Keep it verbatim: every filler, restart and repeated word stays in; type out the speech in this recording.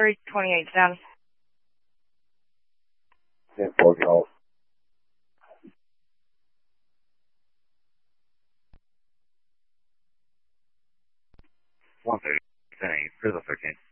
three twenty-eight down. ten four call. one thirty, ten eight, Crystal thirteen.